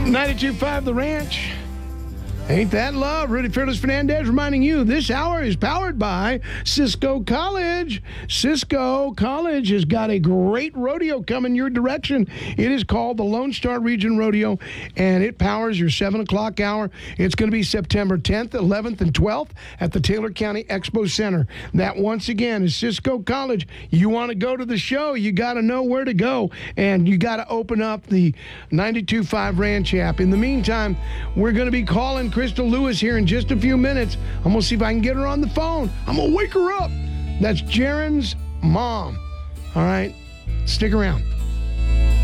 92.5 The Ranch. Ain't that love? Rudy Fearless Fernandez reminding you this hour is powered by Cisco College. Cisco College has got a great rodeo coming your direction. It is called the Lone Star Region Rodeo, and it powers your 7 o'clock hour. It's going to be September 10th, 11th, and 12th at the Taylor County Expo Center. That, once again, is Cisco College. You want to go to the show, you got to know where to go, and you got to open up the 92.5 Ranch app. In the meantime, we're going to be calling Crystal Lewis here in just a few minutes. I'm going to see if I can get her on the phone. I'm going to wake her up. That's Jaren's mom. All right? Stick around.